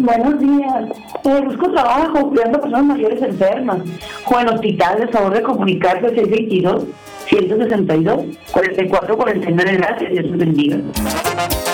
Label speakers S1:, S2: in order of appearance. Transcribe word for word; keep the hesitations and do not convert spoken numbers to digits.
S1: Buenos días. Eh, busco trabajo, cuidando a personas mayores enfermas. O en hospitales, favor de comunicarse al seis veintidós, ciento sesenta y dos, cuarenta y cuatro cuarenta y nueve. Gracias, Dios los bendiga.